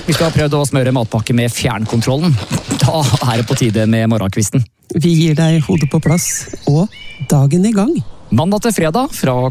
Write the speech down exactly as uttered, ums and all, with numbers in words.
Hvis du har prøvd å smøre matpakke med fjernkontrollen, da er det på tide med morgenkvisten. Vi gir deg hodet på plass og dagen i gang. Mandag til fredag fra